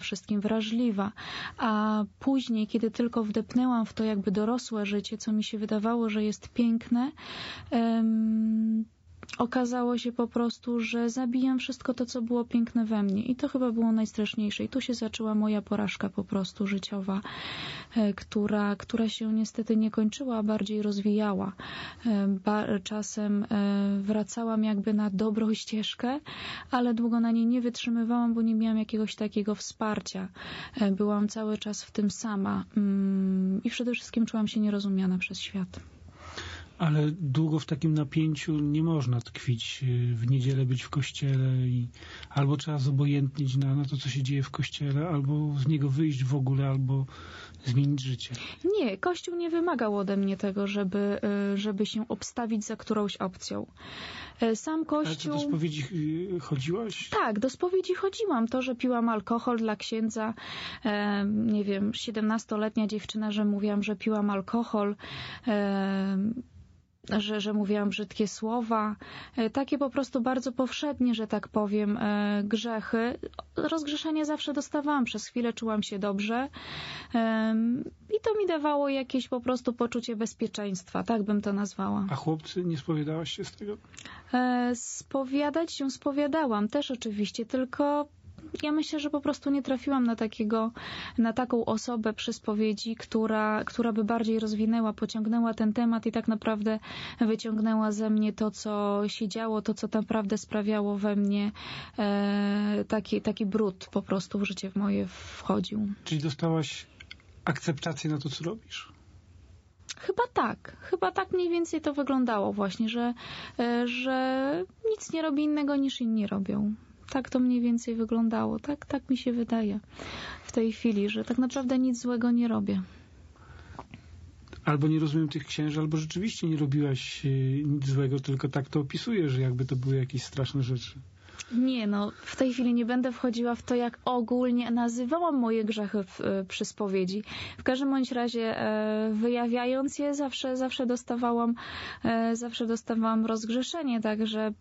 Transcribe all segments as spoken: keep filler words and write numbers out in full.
wszystkim wrażliwa. A później, kiedy tylko wdepnęłam w to jakby dorosłe życie, co mi się wydawało, że jest piękne, um, okazało się po prostu, że zabijam wszystko to, co było piękne we mnie. I to chyba było najstraszniejsze. I tu się zaczęła moja porażka po prostu życiowa, e, która, która się niestety nie kończyła, a bardziej rozwijała. E, ba, czasem e, wracałam jakby na dobrą ścieżkę, ale długo na niej nie wytrzymywałam, bo nie miałam jakiegoś takiego wsparcia. E, byłam cały czas w tym sama. Mm, I przede wszystkim czułam się nierozumiana przez świat. Ale długo w takim napięciu nie można tkwić. W niedzielę być w kościele i albo trzeba zobojętnić na, na to, co się dzieje w kościele, albo z niego wyjść w ogóle, albo zmienić życie. Nie, Kościół nie wymagał ode mnie tego, żeby, żeby się obstawić za którąś opcją. Sam Kościół... Ale czy do spowiedzi chodziłaś? Tak, do spowiedzi chodziłam. To, że piłam alkohol dla księdza, e, nie wiem, siedemnastoletnia dziewczyna, że mówiłam, że piłam alkohol, e, Że, że mówiłam brzydkie słowa, takie po prostu bardzo powszednie, że tak powiem, grzechy. Rozgrzeszenie zawsze dostawałam, przez chwilę czułam się dobrze i to mi dawało jakieś po prostu poczucie bezpieczeństwa, tak bym to nazwała. A chłopcy, nie spowiadałaś się z tego? Spowiadać się spowiadałam też oczywiście, tylko ja myślę, że po prostu nie trafiłam na takiego, na taką osobę przy spowiedzi, która, która by bardziej rozwinęła, pociągnęła ten temat i tak naprawdę wyciągnęła ze mnie to, co się działo, to, co naprawdę sprawiało we mnie e, taki, taki brud po prostu w życie w moje wchodził. Czyli dostałaś akceptację na to, co robisz? Chyba tak. Chyba tak mniej więcej to wyglądało właśnie, że, e, że nic nie robi innego niż inni robią. Tak to mniej więcej wyglądało. Tak, tak mi się wydaje w tej chwili, że tak naprawdę nic złego nie robię. Albo nie rozumiem tych księży, albo rzeczywiście nie robiłaś nic złego, tylko tak to opisujesz, że jakby to były jakieś straszne rzeczy. Nie, no w tej chwili nie będę wchodziła w to, jak ogólnie nazywałam moje grzechy w, przy spowiedzi. W każdym bądź razie e, wyjawiając je, zawsze, zawsze dostawałam e, zawsze dostawałam rozgrzeszenie, także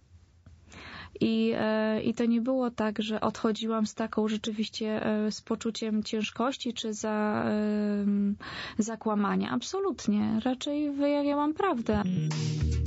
I, I to nie było tak, że odchodziłam z taką rzeczywiście z poczuciem ciężkości czy za, zakłamania. Absolutnie. Raczej wyjawiałam prawdę.